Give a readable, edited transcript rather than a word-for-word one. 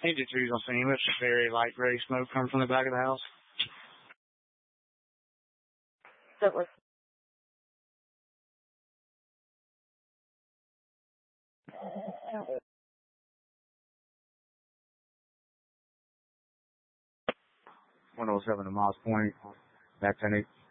82's on scene. It's very light gray smoke coming from the back of the house. That was. .107 to Miles Point, back 10-8.